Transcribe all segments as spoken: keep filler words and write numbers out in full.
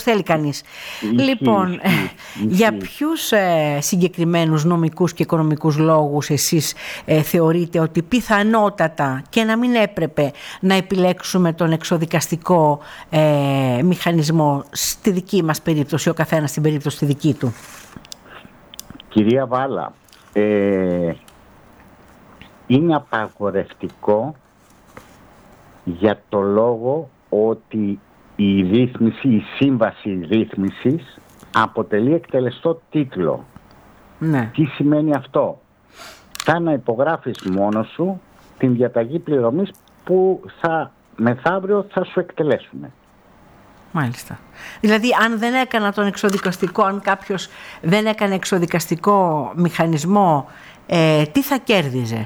θέλει κανείς. Λοιπόν, ισχύ, ισχύ. για ποιους ε, συγκεκριμένους νομικούς και οικονομικούς λόγους εσείς ε, θεωρείτε ότι πιθανότατα και να μην έπρεπε να επιλέξουμε τον εξοδικαστικό ε, μηχανισμό στη δική μας περίπτωση, ο καθένας στην περίπτωση τη δική του? Κυρία Βάλα, ε, είναι απαγορευτικό για το λόγο ότι η ρύθμιση, η σύμβαση ρύθμισης αποτελεί εκτελεστό τίτλο. Ναι. Τι σημαίνει αυτό? Θα να υπογράφεις μόνος σου την διαταγή πληρωμής που θα, μεθαύριο θα σου εκτελέσουμε. Μάλιστα. Δηλαδή αν δεν έκανα τον εξοδικαστικό, αν κάποιος δεν έκανε εξοδικαστικό μηχανισμό, ε, τι θα κέρδιζε?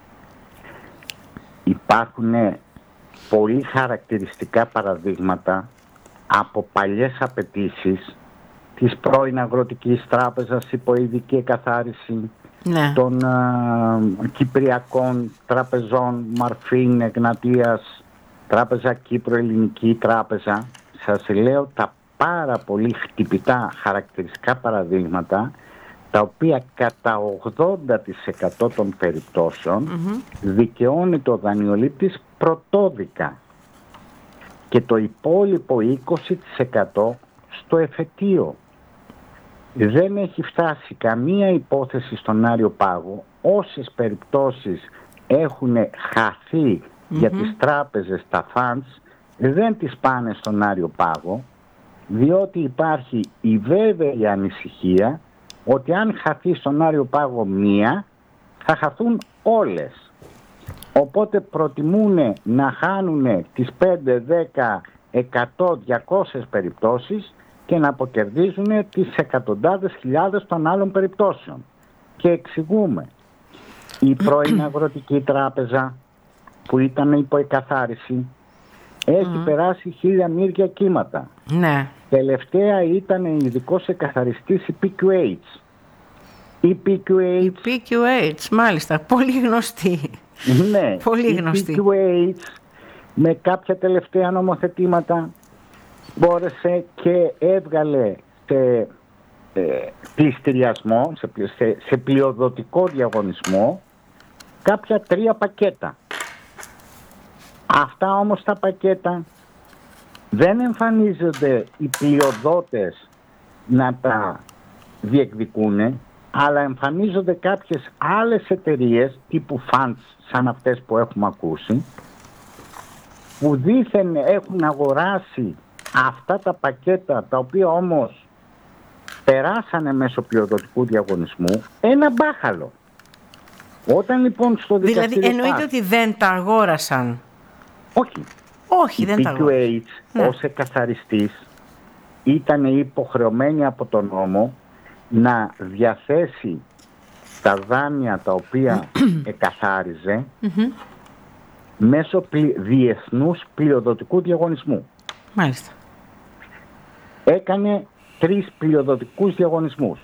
Υπάρχουν πολύ χαρακτηριστικά παραδείγματα από παλιές απαιτήσεις της πρώην Αγροτικής Τράπεζας υπό ειδική εκαθάριση, ναι. των α, Κυπριακών Τραπεζών Μαρφίν, Εγνατίας, Τράπεζα Κύπρο, Ελληνική Τράπεζα. Σας λέω τα πάρα πολύ χτυπητά χαρακτηριστικά παραδείγματα, τα οποία κατά ογδόντα τοις εκατό των περιπτώσεων mm-hmm. δικαιώνει το δανειολήπτης πρωτόδικα και το υπόλοιπο είκοσι τοις εκατό στο εφετείο. Δεν έχει φτάσει καμία υπόθεση στον Άριο Πάγο. Όσες περιπτώσεις έχουν χαθεί mm-hmm. για τις τράπεζες τα funds, δεν τις πάνε στον Άριο Πάγο, διότι υπάρχει η βέβαιη ανησυχία ότι αν χαθεί στον Άριο Πάγο μία, θα χαθούν όλες. Οπότε προτιμούν να χάνουν τις πέντε, δέκα, εκατό, διακόσιες περιπτώσεις και να αποκερδίζουν τις εκατοντάδες χιλιάδες των άλλων περιπτώσεων. Και εξηγούμε, η πρώην Αγροτική Τράπεζα που ήταν υπό εκαθάριση έχει mm. περάσει χίλια μύρια κύματα. Ναι. Τελευταία ήταν ειδικός εκαθαριστής η πι κιου έιτς. Η πι κιου έιτς, η πι κιου έιτς, μάλιστα, πολύ γνωστή. Ναι, πολύ γνωστή. Η πι κιου έιτς με κάποια τελευταία νομοθετήματα μπόρεσε και έβγαλε σε ε, πληστηριασμό, σε, σε, σε πλειοδοτικό διαγωνισμό κάποια τρία πακέτα. Αυτά όμως τα πακέτα δεν εμφανίζονται οι πλειοδότες να τα διεκδικούν, αλλά εμφανίζονται κάποιες άλλες εταιρείες τύπου funds σαν αυτές που έχουμε ακούσει, που δήθεν έχουν αγοράσει αυτά τα πακέτα, τα οποία όμως περάσανε μέσω πλειοδοτικού διαγωνισμού, ένα μπάχαλο. Όταν λοιπόν στο δικαστήριο... Δηλαδή εννοείται ότι δεν τα αγόρασαν? Όχι. Όχι, η δεν πι τα κιου έιτς ναι. ως εκαθαριστής ήταν υποχρεωμένη από τον νόμο να διαθέσει τα δάνεια τα οποία εκαθάριζε mm-hmm. μέσω πλη, διεθνούς πλειοδοτικού διαγωνισμού. Μάλιστα. Έκανε τρεις πλειοδοτικούς διαγωνισμούς.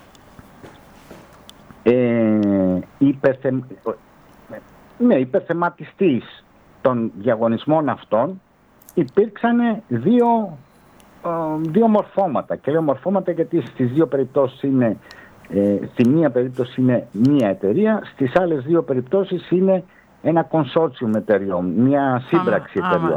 Ε, υπερθε, ναι, υπερθεματιστής των διαγωνισμών αυτών υπήρξαν δύο, ε, δύο μορφώματα. Και λέω μορφώματα γιατί στις δύο περιπτώσεις είναι, ε, στη μία περίπτωση είναι μία εταιρεία, στις άλλες δύο περιπτώσεις είναι ένα consortium εταιρεών, μια σύμπραξη α, εταιρεών. Α,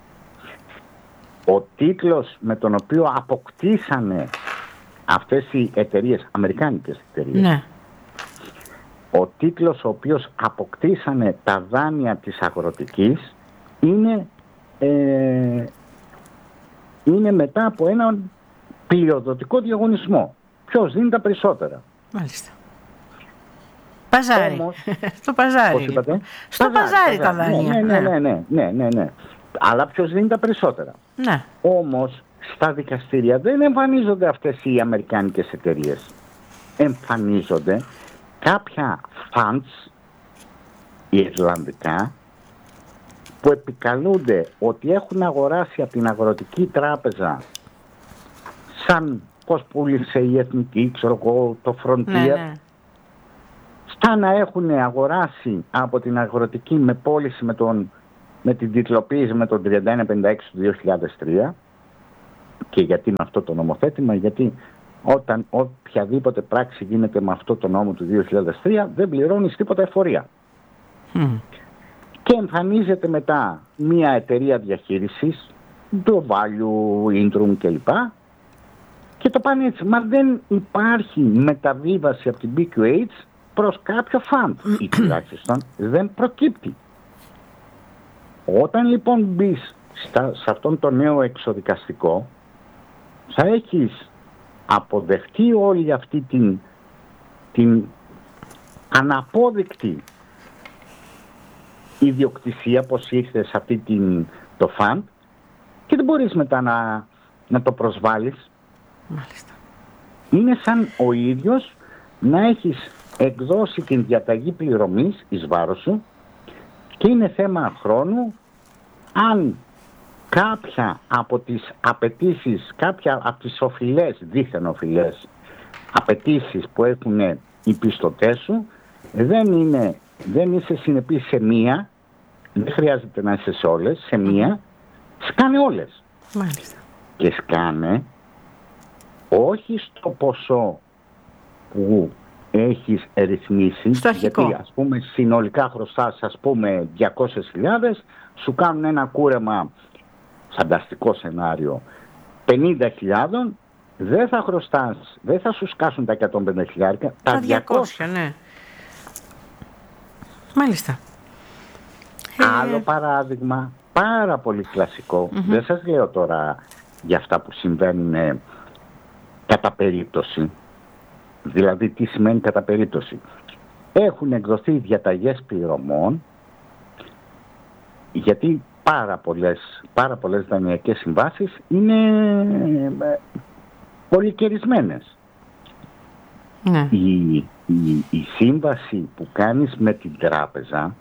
Ο τίτλος με τον οποίο αποκτήσανε αυτές οι εταιρείες, αμερικάνικες εταιρείες, ναι. ο τίτλος ο οποίος αποκτήσανε τα δάνεια της Αγροτικής είναι, ε, είναι μετά από έναν πλειοδοτικό διαγωνισμό. Ποιος δίνει τα περισσότερα. Μάλιστα. Παζάρι. Όμως, στο παζάρι. πώς είπατε? Στο παζάρι, παζάρι τα δάνεια. Ναι, ναι, ναι, ναι, ναι, ναι, ναι. Αλλά ποιος δίνει τα περισσότερα. Ναι. Όμως στα δικαστήρια δεν εμφανίζονται αυτές οι αμερικάνικες εταιρείες. Εμφανίζονται κάποια funds ιρλανδικά που επικαλούνται ότι έχουν αγοράσει από την Αγροτική Τράπεζα, σαν πώς πούλησε η Εθνική, ξέρω εγώ, το Frontier, ναι, ναι. Σαν να έχουν αγοράσει από την Αγροτική με πώληση με, τον, με την τιτλοποίηση με τον τριάντα ένα πενήντα έξι του δύο χιλιάδες τρία Και γιατί είναι αυτό το νομοθέτημα? Γιατί όταν οποιαδήποτε πράξη γίνεται με αυτό το νόμο του δύο χιλιάδες τρία δεν πληρώνεις τίποτα εφορία. Mm. Και εμφανίζεται μετά μια εταιρεία διαχείρισης, το Value, Intrum κλπ. Και το πάνε έτσι. Μα δεν υπάρχει μεταβίβαση από την μπι κιου έιτς προς κάποιο fund. Ή τουλάχιστον δεν προκύπτει. Όταν λοιπόν μπεις στα, σε αυτόν τον νέο εξοδικαστικό, θα έχεις αποδεχτεί όλη αυτή την, την αναπόδεικτη ιδιοκτησία, πως ήρθε σε αυτή την, το fund, και δεν μπορείς μετά να, να το προσβάλλεις. Μάλιστα. Είναι σαν ο ίδιος να έχεις εκδώσει την διαταγή πληρωμής εις βάρος σου και είναι θέμα χρόνου αν κάποια από τις απαιτήσεις, κάποια από τις οφειλές, δίθεν οφειλές απαιτήσεις που έχουν οι πιστωτές σου δεν, είναι, δεν είσαι συνεπής σε μία, δεν χρειάζεται να είσαι σε όλες, σε μία, σκάνε όλες. Μάλιστα. Και σκάνε όχι στο ποσό που έχεις ρυθμίσει, γιατί ας πούμε συνολικά χρωστάς ας πούμε διακόσιες χιλιάδες, σου κάνουν ένα κούρεμα, φανταστικό σενάριο, πενήντα χιλιάδες, δεν θα χρωστάς, δεν θα σου σκάσουν τα εκατόν πενήντα χιλιάδες, τα διακόσια. Ναι. Μάλιστα. Άλλο ε... παράδειγμα, πάρα πολύ κλασικό, mm-hmm. δεν σας λέω τώρα για αυτά που συμβαίνουν κατά περίπτωση. Δηλαδή τι σημαίνει κατά περίπτωση? Έχουν εκδοθεί διαταγές πληρωμών γιατί πάρα πολλές, πάρα πολλές δανειακές συμβάσεις είναι πολυκαιρισμένες. Ναι. Η, η, η σύμβαση που κάνεις με την τράπεζα,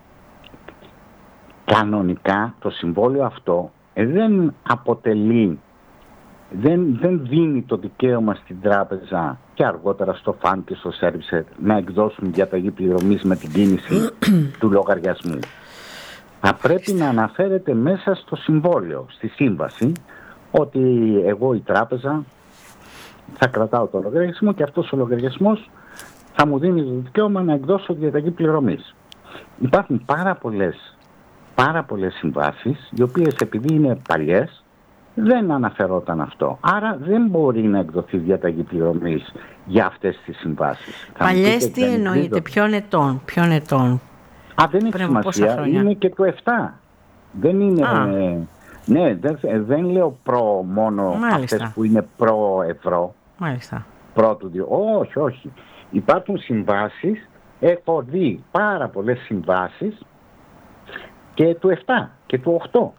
κανονικά το συμβόλαιο αυτό δεν αποτελεί, δεν, δεν δίνει το δικαίωμα στην τράπεζα και αργότερα στο φαν και στο σέρβισερ να εκδώσουν διαταγή πληρωμής με την κίνηση του λογαριασμού. Θα πρέπει να αναφέρεται μέσα στο συμβόλαιο, στη σύμβαση, ότι εγώ η τράπεζα θα κρατάω το λογαριασμό και αυτός ο λογαριασμός θα μου δίνει το δικαίωμα να εκδώσω διαταγή πληρωμής. Υπάρχουν πάρα πολλές, πάρα πολλές συμβάσεις, οι οποίες επειδή είναι παλιές, δεν αναφερόταν αυτό. Άρα δεν μπορεί να εκδοθεί διαταγή πληρωμής για αυτές τις συμβάσεις. Παλιές τι εννοείται, ποιον ετών, ποιον ετών? Α, δεν έχει σημασία, είναι και το επτά. Δεν είναι... Ε, ναι, δεν, δεν λέω προ μόνο. Μάλιστα. Αυτές που είναι προ ευρώ. Μάλιστα. Προ του δύο. Όχι, όχι. Υπάρχουν συμβάσεις, έχω δει πάρα πολλές συμβάσεις και του επτά και του οκτώ.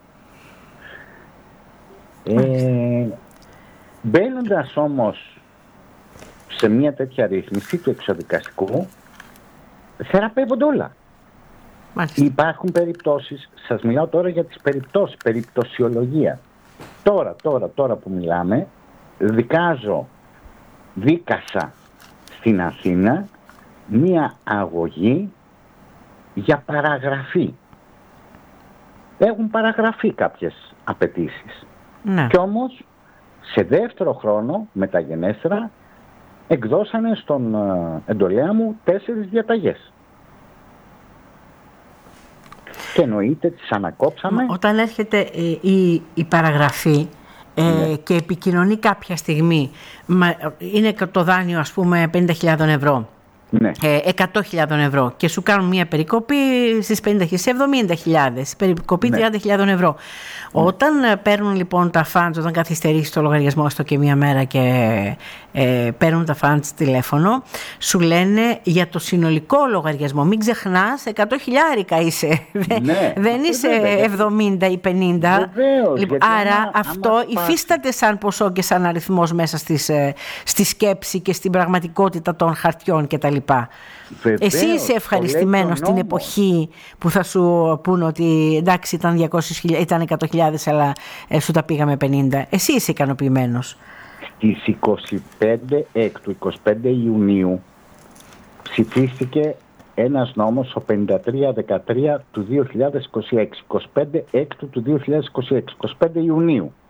Ε, μπαίνοντας όμως σε μια τέτοια ρύθμιση του εξοδικαστικού, θεραπεύονται όλα. Μάλιστα. Υπάρχουν περιπτώσεις, σας μιλάω τώρα για τις περιπτώσεις, περιπτωσιολογία. Τώρα, τώρα, τώρα που μιλάμε, δικάζω, δίκασα στην Αθήνα μία αγωγή για παραγραφή. Έχουν παραγραφεί κάποιες απαιτήσεις. Ναι. Κι όμως, σε δεύτερο χρόνο, μεταγενέστερα, εκδώσανε στον εντολέα μου τέσσερις διαταγές. Και εννοείται τις ανακόψαμε. Όταν έρχεται ε, η, η παραγραφή ε, ναι. και επικοινωνεί κάποια στιγμή, μα, είναι το δάνειο ας πούμε πενήντα χιλιάδες ευρώ, ναι. ε, εκατό χιλιάδες ευρώ και σου κάνουν μια περικοπή στις πενήντα χιλιάδες, εβδομήντα χιλιάδες, περικοπή ναι. τριάντα χιλιάδες ευρώ. Ναι. Όταν παίρνουν λοιπόν τα funds, όταν καθυστερήσει το λογαριασμό στο και μία μέρα και ε, παίρνουν τα funds τηλέφωνο, σου λένε για το συνολικό λογαριασμό. Μην ξεχνάς, εκατό χιλιάρικα είσαι. Ναι. Δεν είσαι βέβαια, εβδομήντα ή πενήντα. Βεβαίως, άρα άμα, αυτό άμα υφίσταται σαν ποσό και σαν αριθμός μέσα στις, στη σκέψη και στην πραγματικότητα των χαρτιών κτλ. Βεβαίως, εσύ είσαι ευχαριστημένος στην εποχή που θα σου πούνε ότι εντάξει ήταν, διακόσιες χιλιάδες, ήταν εκατό χιλιάδες αλλά ε, σου τα πήγαμε πενήντα. Εσύ είσαι ικανοποιημένος? Στις είκοσι πέντε έκτου, είκοσι πέντε Ιουνίου ψηφίστηκε ένας νόμος, ο πενήντα τρία δεκατρία του δύο χιλιάδες είκοσι έξι, είκοσι πέντε έκτου του δύο χιλιάδες είκοσι έξι, είκοσι πέντε Ιουνίου.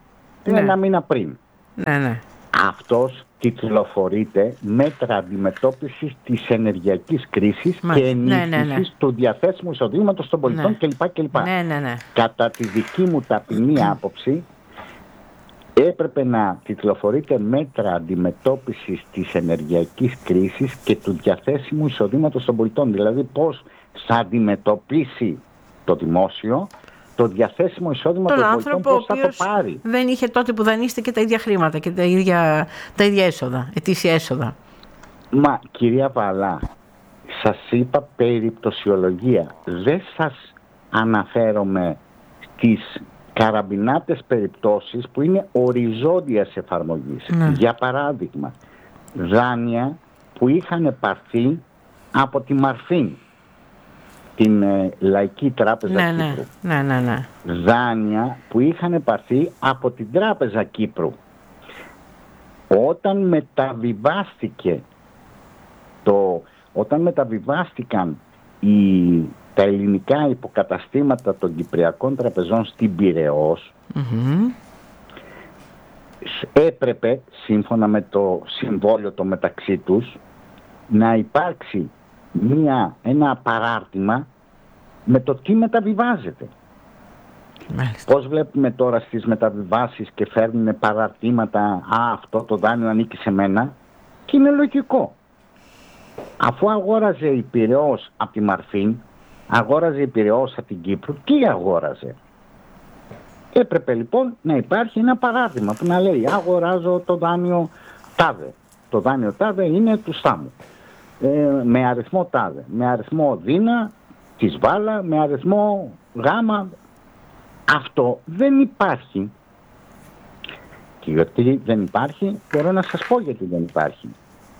ναι. ένα μήνα πριν. Ναι, ναι. Αυτός τιτλοφορείται μέτρα αντιμετώπισης της ενεργειακής κρίσης Μα, και ενίσχυσης ναι, ναι, ναι. του διαθέσιμου εισοδήματος των πολιτών ναι. κλπ. κλπ. Ναι, ναι, ναι. Κατά τη δική μου ταπεινή άποψη, έπρεπε να τιτλοφορείται μέτρα αντιμετώπισης της ενεργειακής κρίσης και του διαθέσιμου εισοδήματος των πολιτών. Δηλαδή πώς θα αντιμετωπίσει το δημόσιο το διαθέσιμο εισόδημα των πολιτών, πώς θα το πάρει. Δεν είχε τότε που δανείστηκε τα ίδια χρήματα και τα ίδια, τα ίδια έσοδα, ετήσια έσοδα. Μα κυρία Βαλά, σας είπα περιπτωσιολογία. Δεν σας αναφέρομαι στις καραμπινάτες περιπτώσεις που είναι οριζόντιας εφαρμογής. Ναι. Για παράδειγμα, δάνεια που είχαν πάρθει από τη Μαρφίν, την ε, Λαϊκή Τράπεζα ναι, Κύπρου. Ναι, ναι, ναι. Δάνεια που είχαν πάρθει από την Τράπεζα Κύπρου. Όταν μεταβιβάστηκε το, όταν μεταβιβάστηκαν οι, τα ελληνικά υποκαταστήματα των Κυπριακών τραπεζών στην Πειραιώς, mm-hmm. έπρεπε, σύμφωνα με το συμβόλαιο το μεταξύ τους, να υπάρξει Μια, ένα παράρτημα με το τι μεταβιβάζεται. Μάλιστα. Πώς βλέπουμε τώρα στις μεταβιβάσεις και φέρνουν παραρτήματα, α, αυτό το δάνειο ανήκει σε μένα, και είναι λογικό. Αφού αγόραζε η Πειραιώς από τη Μαρφίν, αγόραζε η Πειραιώς από την Κύπρο, τι αγόραζε? Έπρεπε λοιπόν να υπάρχει ένα παράρτημα που να λέει αγοράζω το δάνειο τάδε. Το δάνειο τάδε είναι του Στάμου. Ε, με αριθμό τάδε, με αριθμό δίνα, της Βάλα, με αριθμό γάμα. Αυτό δεν υπάρχει. Και γιατί δεν υπάρχει, μπορώ να σας πω γιατί δεν υπάρχει.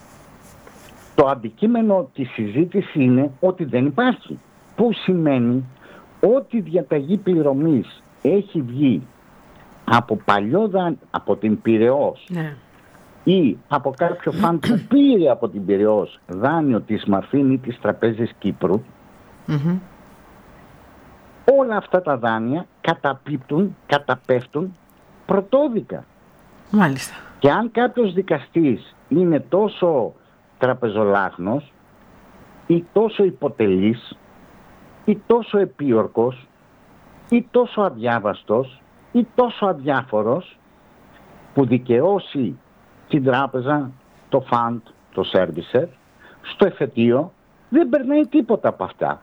Το αντικείμενο της συζήτησης είναι ότι δεν υπάρχει. Που σημαίνει ότι η διαταγή πληρωμής έχει βγει από παλιό δάνειο, από την Πειραιώς, ναι. ή από κάποιο φαν που πήρε από την Πειραιώς δάνειο της Μαρφίν ή της Τραπέζης Κύπρου, mm-hmm. όλα αυτά τα δάνεια καταπίπτουν, καταπέφτουν πρωτόδικα. Μάλιστα. Και αν κάποιος δικαστής είναι τόσο τραπεζολάχνος ή τόσο υποτελής ή τόσο επίορκος ή τόσο αδιάβαστος ή τόσο αδιάφορος που δικαιώσει την τράπεζα, το φαντ, το σέρβισερ, στο εφετείο, δεν περνάει τίποτα από αυτά.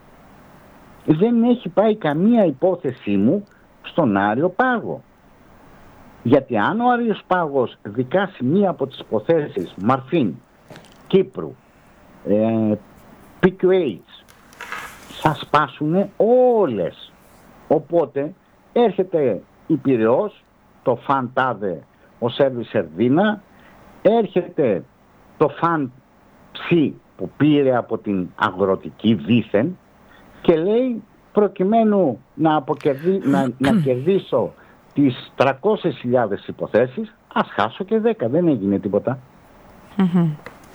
Δεν έχει πάει καμία υπόθεσή μου στον Άριο Πάγο. Γιατί αν ο Άριος Πάγος δικάσει μία από τις υποθέσεις Μαρφίν, Κύπρου, ε, πι κιου έιτς, θα σπάσουνε όλες. Οπότε έρχεται η Πειραιώς, το φαν τάδε, ο σέρβισερ Δίνα, έρχεται το φαν ψι που πήρε από την αγροτική δήθεν και λέει προκειμένου να, αποκερδί, να, να κερδίσω τις τριακόσιες χιλιάδες υποθέσεις, ας χάσω και δέκα, δεν έγινε τίποτα. Mm-hmm.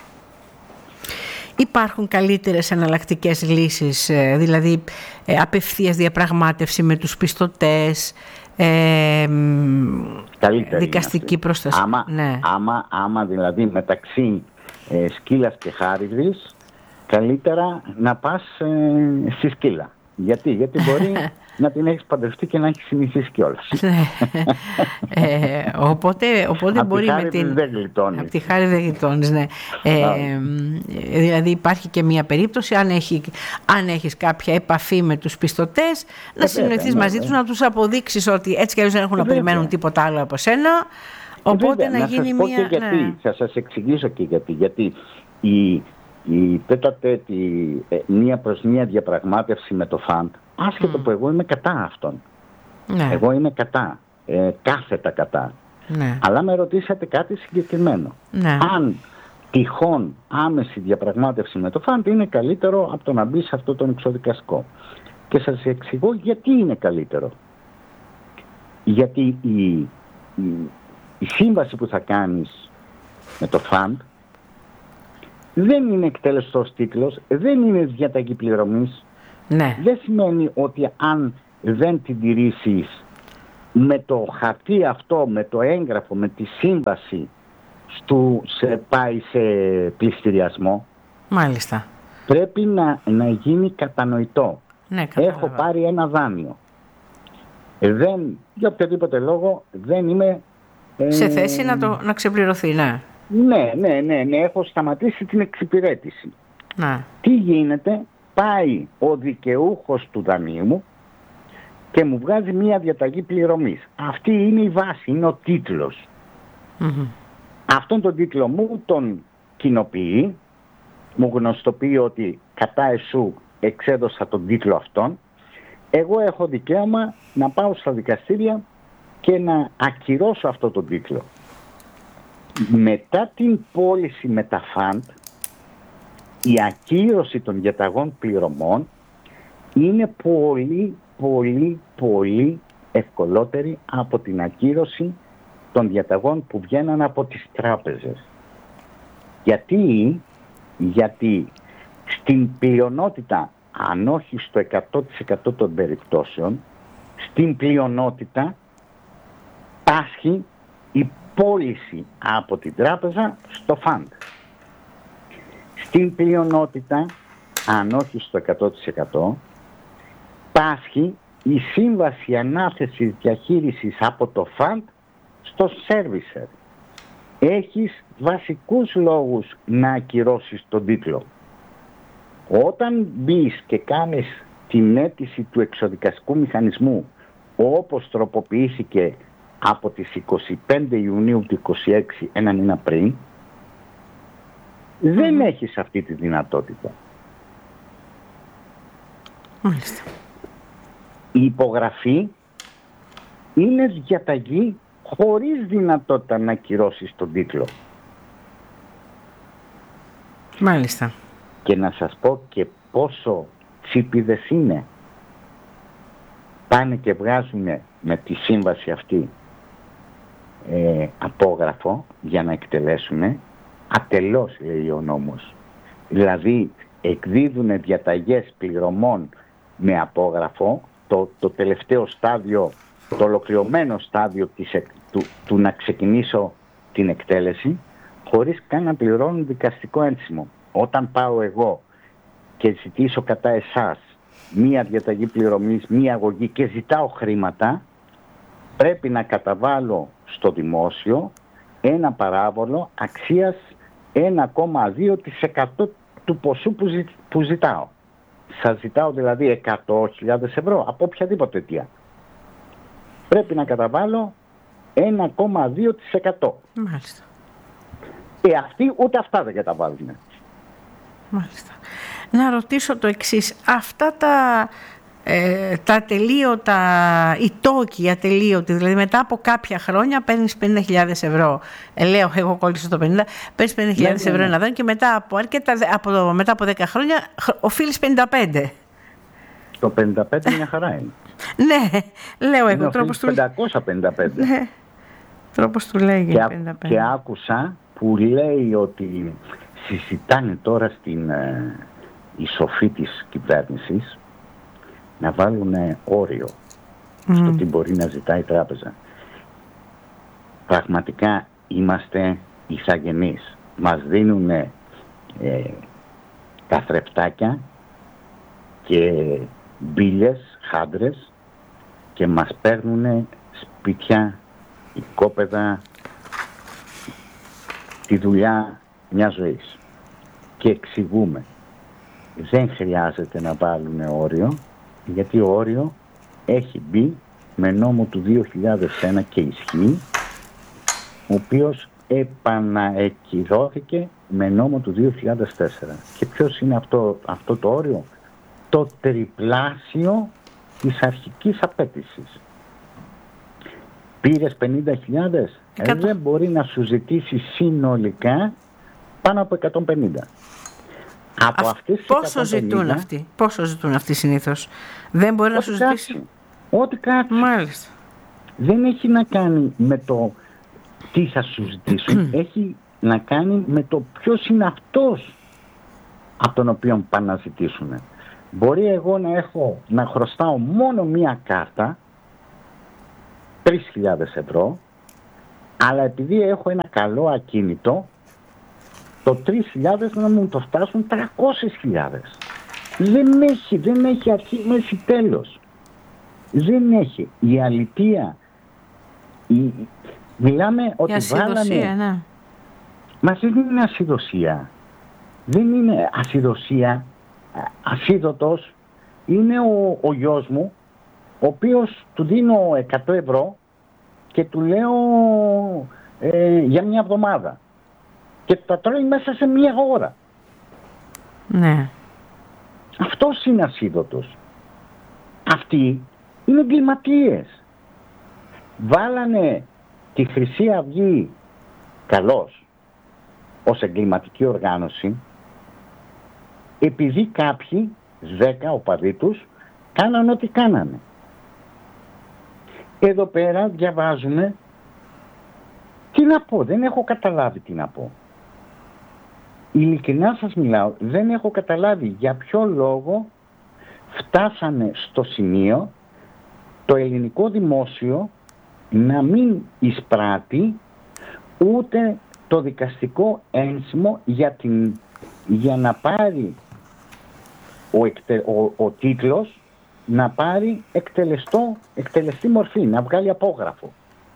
Υπάρχουν καλύτερες εναλλακτικές λύσεις, δηλαδή απευθείας διαπραγμάτευση με τους πιστωτές, ε, δικαστική προστασία. Άμα, ναι. άμα, άμα δηλαδή μεταξύ ε, σκύλας και χάριδης, καλύτερα να πας ε, στη σκύλα. Γιατί, γιατί μπορεί να την έχεις παντρευτεί και να έχεις συνηθίσει κιόλας. ε, οπότε οπότε μπορεί με την... δεν γλιτώνεις. Από τη χάρη δεν γλιτώνεις, ναι. Ε, δηλαδή υπάρχει και μια περίπτωση, αν, έχει, αν έχεις κάποια επαφή με τους πιστωτές, να συνοηθείς μαζί ναι, τους, ναι. να τους αποδείξεις ότι έτσι κι αλλιώς δεν έχουν να περιμένουν τίποτα άλλο από σένα. Οπότε βέβαια, να, να γίνει σας μια... Και γιατί, ναι. Θα σας εξηγήσω και γιατί. Γιατί η, η τέταρτη, μία προς μία διαπραγμάτευση με το φαντ, άσχετο mm. που εγώ είμαι κατά αυτόν. Ναι. Εγώ είμαι κατά, ε, κάθετα κατά. Ναι. Αλλά με ρωτήσατε κάτι συγκεκριμένο. Ναι. Αν τυχόν άμεση διαπραγμάτευση με το φαντ είναι καλύτερο από το να μπει σε αυτό τον εξοδικαστικό. Και σας εξηγώ γιατί είναι καλύτερο. Γιατί η, η, η σύμβαση που θα κάνεις με το φαντ δεν είναι εκτελεστός τίτλος, δεν είναι διαταγή πληρωμής. Ναι. Δεν σημαίνει ότι αν δεν την τηρήσεις με το χαρτί αυτό, με το έγγραφο, με τη σύμβαση στου, σε, πάει σε πληστηριασμό. Μάλιστα. Πρέπει να, να γίνει κατανοητό. Ναι, έχω πάρει ένα δάνειο. Δεν, για οποιοδήποτε λόγο δεν είμαι ε, σε θέση να, το, να ξεπληρωθεί, ναι. Ναι, ναι, ναι, ναι, έχω σταματήσει την εξυπηρέτηση. Ναι. Τι γίνεται? Πάει ο δικαιούχος του δανείου μου και μου βγάζει μία διαταγή πληρωμής. Αυτή είναι η βάση, είναι ο τίτλος. Mm-hmm. Αυτόν τον τίτλο μου τον κοινοποιεί, μου γνωστοποιεί ότι κατά εσού εξέδωσα τον τίτλο αυτόν. Εγώ έχω δικαίωμα να πάω στα δικαστήρια και να ακυρώσω αυτό τον τίτλο. Μετά την πώληση με τα φαντ, η ακύρωση των διαταγών πληρωμών είναι πολύ, πολύ, πολύ ευκολότερη από την ακύρωση των διαταγών που βγαίναν από τις τράπεζες. Γιατί, γιατί στην πλειονότητα, αν όχι στο εκατό τοις εκατό των περιπτώσεων, στην πλειονότητα πάσχει η πώληση από την τράπεζα στο φαντ. Στην πλειονότητα, αν όχι στο εκατό τοις εκατό, πάσχει η σύμβαση ανάθεσης διαχείρισης από το φαντ στο σέρβισερ. Έχεις βασικούς λόγους να ακυρώσεις τον τίτλο. Όταν μπεις και κάνεις την αίτηση του εξοδικαστικού μηχανισμού, όπως τροποποιήθηκε από τις είκοσι πέντε Ιουνίου του είκοσι έξι, ένα μήνα πριν, δεν έχεις αυτή τη δυνατότητα. Μάλιστα. Η υπογραφή είναι διαταγή χωρίς δυνατότητα να ακυρώσεις τον τίτλο. Μάλιστα. Και να σας πω και πόσο τσίπηδες είναι. Πάνε και βγάζουν με τη σύμβαση αυτή ε, απόγραφο για να εκτελέσουν. Ατελώς, λέει ο νόμος. Δηλαδή εκδίδουν διαταγές πληρωμών με απόγραφο, το, το τελευταίο στάδιο, το ολοκληρωμένο στάδιο της, του, του να ξεκινήσω την εκτέλεση, χωρίς καν να πληρώνουν δικαστικό ένσημο. Όταν πάω εγώ και ζητήσω κατά εσάς μία διαταγή πληρωμής, μία αγωγή και ζητάω χρήματα, πρέπει να καταβάλω στο δημόσιο ένα παράβολο αξίας ένα κόμμα δύο τοις εκατό του ποσού που, ζη, που ζητάω. Σας ζητάω δηλαδή εκατό χιλιάδες ευρώ από οποιαδήποτε αιτία. Πρέπει να καταβάλω ένα κόμμα δύο τοις εκατό. Μάλιστα. Και αυτοί ούτε αυτά δεν καταβάλουν. Μάλιστα. Να ρωτήσω το εξής. Αυτά τα, ε, τα ατελείωτα, οι τόκοι ατελείωτοι, δηλαδή μετά από κάποια χρόνια παίρνεις πενήντα χιλιάδες ευρώ. Ε, λέω, εγώ κόλλησα το πενήντα, παίρνεις πενήντα χιλιάδες ναι, ευρώ ναι, ναι. ένα δάνειο και μετά από, αρκετά, από, μετά από δέκα χρόνια οφείλεις πενήντα πέντε. Το πενήντα πέντε μια χαρά είναι. Ναι, λέω εγώ. Τρόπος του... πεντακόσια πενήντα πέντε. Ναι, τρόπος του λέγει και, πενήντα πέντε. Και άκουσα που λέει ότι συζητάνε τώρα στην ε, η σοφή της κυβέρνησης να βάλουν όριο mm. στο τι μπορεί να ζητάει η τράπεζα. Πραγματικά είμαστε ηθαγενείς. Μας δίνουν ε, τα θρεπτάκια και μπίλες, χάντρες και μας παίρνουν σπίτια, οικόπεδα, τη δουλειά μια ζωής. Και εξηγούμε. Δεν χρειάζεται να βάλουν όριο, γιατί ο όριο έχει μπει με νόμο του δύο χιλιάδες ένα και ισχύει, ο οποίος επαναεκκυρώθηκε με νόμο του δύο χιλιάδες τέσσερα. Και ποιος είναι αυτό, αυτό το όριο? Το τριπλάσιο της αρχικής απέτησης. Πήρες πενήντα χιλιάδες, ε, δεν μπορεί να σου ζητήσει συνολικά πάνω από εκατόν πενήντα. Από Α, αυτές πόσο εκατόν πενήντα, ζητούν αυτοί, πόσο ζητούν αυτοί συνήθως? Δεν μπορεί να σου ζητήσει. Ό,τι κάτσει. Μάλιστα. Δεν έχει να κάνει με το τι θα σου ζητήσουν. Έχει να κάνει με το ποιος είναι αυτός από τον οποίο πάνε να ζητήσουν. Μπορεί εγώ να έχω, να χρωστάω μόνο μία κάρτα τρεις χιλιάδες ευρώ, αλλά επειδή έχω ένα καλό ακίνητο, το τρεις χιλιάδες να μου το φτάσουν τριακόσιες χιλιάδες. Δεν έχει, δεν έχει αρχή, μέση, τέλος. Δεν έχει. Η αλήθεια, η, μιλάμε ότι ασυδοσία, βάλανε... ναι. Μα δεν είναι ασυδοσία. Δεν είναι ασυδοσία. Ασίδωτος είναι ο, ο γιος μου, ο οποίος του δίνω εκατό ευρώ και του λέω ε, για μια εβδομάδα. Και τα τρώει μέσα σε μια ώρα. Ναι. Αυτός είναι ασίδωτος. Αυτοί είναι εγκληματίες. Βάλανε τη Χρυσή Αυγή καλώς ως εγκληματική οργάνωση, επειδή κάποιοι, δέκα οπαδοί τους, κάναν ό,τι κάνανε. Εδώ πέρα διαβάζουμε, τι να πω, δεν έχω καταλάβει τι να πω. Ειλικρινά σας μιλάω, δεν έχω καταλάβει για ποιο λόγο φτάσανε στο σημείο το ελληνικό δημόσιο να μην εισπράττει ούτε το δικαστικό ένσημο για, την, για να πάρει ο, εκτε, ο, ο τίτλος να πάρει εκτελεστό, εκτελεστή μορφή, να βγάλει απόγραφο.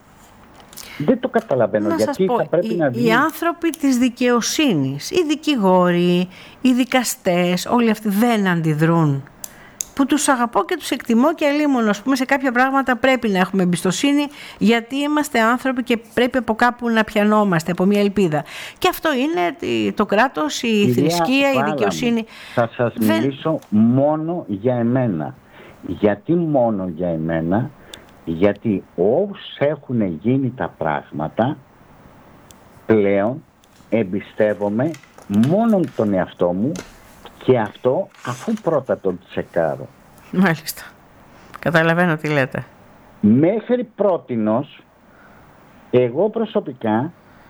Δεν το καταλαβαίνω να γιατί πω, θα πρέπει οι, να βγει. Οι άνθρωποι της δικαιοσύνης, οι δικηγόροι, οι δικαστές, όλοι αυτοί δεν αντιδρούν. Που τους αγαπώ και τους εκτιμώ και αλίμονο, ας πούμε, σε κάποια πράγματα πρέπει να έχουμε εμπιστοσύνη, γιατί είμαστε άνθρωποι και πρέπει από κάπου να πιανόμαστε, από μια ελπίδα. Και αυτό είναι το κράτος, η Κυρία θρησκεία, Βάλαμη, η δικαιοσύνη. Θα σας δεν... μιλήσω μόνο για εμένα. Γιατί μόνο για εμένα? Γιατί όσοι έχουν γίνει τα πράγματα, πλέον εμπιστεύομαι μόνο τον εαυτό μου, και αυτό αφού πρώτα τον τσεκάρω. Μάλιστα. Καταλαβαίνω τι λέτε. Μέχρι πρότινος, εγώ προσωπικά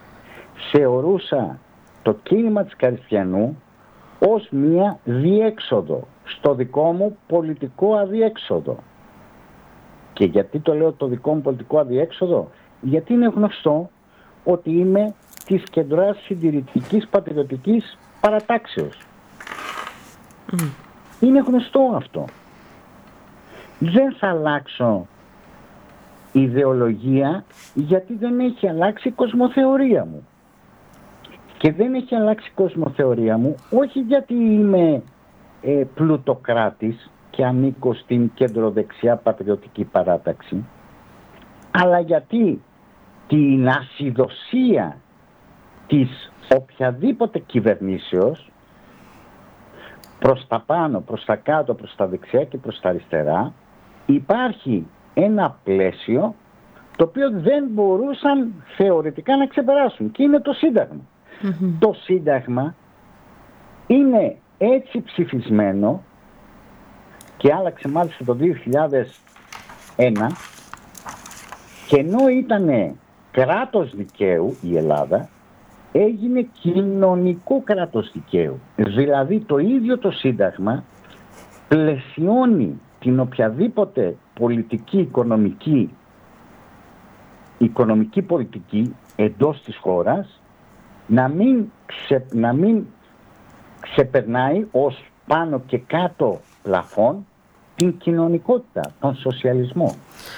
θεωρούσα το κίνημα της Καριστιανού ως μία διέξοδο στο δικό μου πολιτικό αδιέξοδο. Και γιατί το λέω το δικό μου πολιτικό αδιέξοδο? Γιατί είναι γνωστό ότι είμαι της κεντράς συντηρητικής πατριωτικής παρατάξεως. Mm. Είναι γνωστό αυτό. Δεν θα αλλάξω ιδεολογία, γιατί δεν έχει αλλάξει η κοσμοθεωρία μου. Και δεν έχει αλλάξει η κοσμοθεωρία μου όχι γιατί είμαι ε, πλουτοκράτης και ανήκω στην κεντροδεξιά πατριωτική παράταξη, αλλά γιατί την ασυδοσία της οποιαδήποτε κυβερνήσεως προς τα πάνω, προς τα κάτω, προς τα δεξιά και προς τα αριστερά υπάρχει ένα πλαίσιο το οποίο δεν μπορούσαν θεωρητικά να ξεπεράσουν, και είναι το Σύνταγμα. Mm-hmm. Το Σύνταγμα είναι έτσι ψηφισμένο και άλλαξε μάλιστα το δύο χιλιάδες ένα, και ενώ ήταν κράτος δικαίου η Ελλάδα, έγινε κοινωνικό κράτος δικαίου. Δηλαδή το ίδιο το Σύνταγμα πλαισιώνει την οποιαδήποτε πολιτική, οικονομική, οικονομική πολιτική εντός της χώρας να μην, ξε, να μην ξεπερνάει ως πάνω και κάτω πλαφόν την κοινωνικότητα, τον σοσιαλισμό.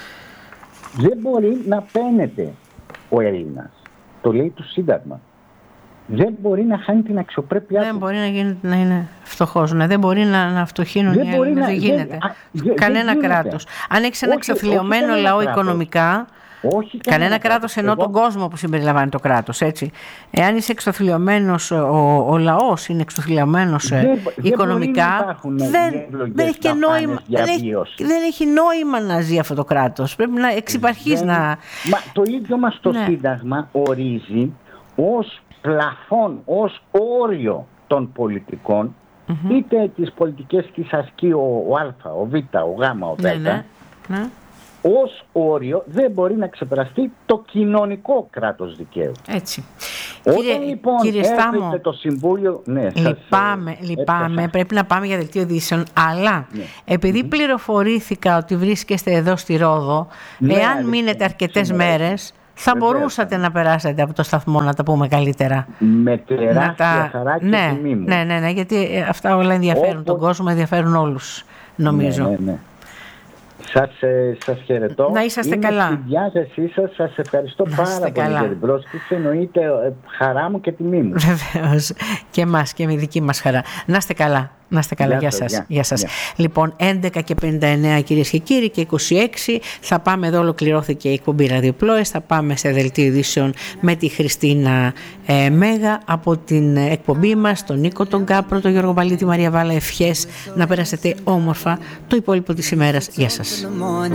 Δεν μπορεί να παίνεται ο Έλληνας. Το λέει το Σύνταγμα. Δεν μπορεί να χάνει την αξιοπρέπειά του. Δεν μπορεί να, γίνει, να είναι φτωχός. Ναι. Δεν μπορεί να, να φτωχύνουν οι Έλληνες. Δεν γίνεται. Δεν, κανένα δεν κράτος. Αν έχεις ένα εξαθλιωμένο λαό κράτος. Οικονομικά, όχι κανένα, κανένα κράτος ενώ εγώ... τον κόσμο που συμπεριλαμβάνει το κράτος. Έτσι. Εάν είσαι εξαθλιωμένος, ο, ο λαός είναι εξαθλιωμένος δεν, οικονομικά, δεν, δεν, δεν, έχει νόημα, δεν, έχει, δεν έχει νόημα να ζει αυτό το κράτος. Πρέπει να εξυπαρχείς να... Μα το ίδιο μας το ναι. Σύνταγμα ορίζει ως πλαφόν, ως όριο των πολιτικών, mm-hmm. είτε τις πολιτικές τις ασκεί ο, ο Α, ο Β, ο Γ, ο Δ, ναι, ναι, ναι. ως όριο δεν μπορεί να ξεπεραστεί το κοινωνικό κράτος δικαίου. Έτσι. Όταν Κύριε, λοιπόν κύριε Στάμο, το Συμβούλιο... Ναι, λυπάμαι, σας, λυπάμαι έπιασα. πρέπει να πάμε για δελτίο ειδήσεων, αλλά Ναι. επειδή mm-hmm. πληροφορήθηκα ότι βρίσκεστε εδώ στη Ρόδο, Ναι, εάν αλήθεια, μείνετε αρκετές σήμερα. μέρες, θα Βεβαίως. μπορούσατε να περάσετε από το σταθμό, να τα πούμε καλύτερα. Με τεράστια Να τα... χαρά και ναι, τιμή μου. ναι, ναι, ναι, γιατί αυτά όλα ενδιαφέρουν Όπως... τον κόσμο, ενδιαφέρουν όλους, νομίζω. Ναι, ναι, ναι. Σας, ε, σας χαιρετώ. Να είσαστε Είμαι καλά. στη διάθεσή σας. Σας ευχαριστώ Να πάρα είστε πολύ καλά. για την πρόσκληση. Εννοείται ε, χαρά μου και τιμή μου. Βεβαίως. Και εμάς και με δική μας χαρά. Να είστε καλά. Να είστε καλά. Γεια σας. Γεια σας. Γεια. Λοιπόν, έντεκα και πενήντα εννέα κυρίες και κύριοι και είκοσι έξι. Θα πάμε εδώ, ολοκληρώθηκε η εκπομπή Ραδιοπλόες. Θα πάμε σε δελτίο ειδήσεων με τη Χριστίνα ε, Μέγα από την εκπομπή μας, τον Νίκο τον Κάπρο, τον Γιώργο Παλίτη, Μαρία Βάλα. Ευχές να περάσετε όμορφα το υπόλοιπο της ημέρας. Γεια σας.